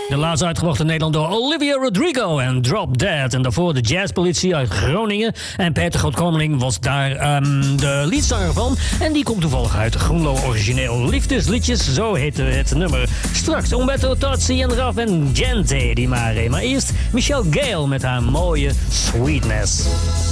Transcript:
De laatste uitgebracht in Nederland door Olivia Rodrigo en Drop Dead. En daarvoor de jazzpolitie uit Groningen. En Peter Grootkomeling was daar de leadzanger van. En die komt toevallig uit Groenlo origineel. Liefdesliedjes, zo heette het nummer. Straks Umberto Tozzi en Raf en Gente di Mare. Maar eerst Michelle Gale met haar mooie Sweetness.